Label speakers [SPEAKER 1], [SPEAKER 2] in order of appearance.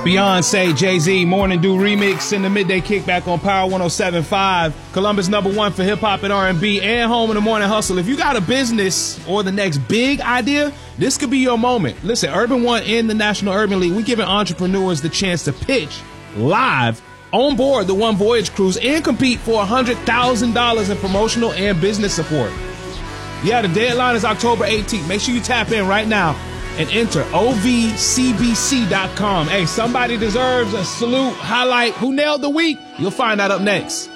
[SPEAKER 1] Beyonce, Jay-Z, Morning Dew remix in the midday kickback on Power 107.5. Columbus #1 for hip hop and R&B and home in the morning hustle. If you got a business or the next big idea, this could be your moment. Listen, Urban One and the National Urban League, we giving entrepreneurs the chance to pitch live on board the One Voyage cruise and compete for $100,000 in promotional and business support. Yeah, the deadline is October 18th. Make sure you tap in right now and enter ovcbc.com. Hey, somebody deserves a salute, highlight. Who nailed the week? You'll find out up next.